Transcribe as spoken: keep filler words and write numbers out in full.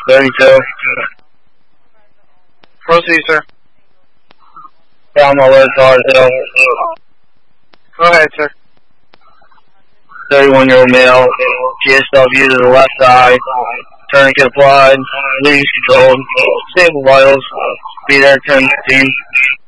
thirty-two. Proceed, sir. Down the left hard hill. Go ahead, sir. thirty-one-year-old male. G S W to the left side. Tourniquet applied. Leads controlled. Stable vitals. Be there ten fifteen.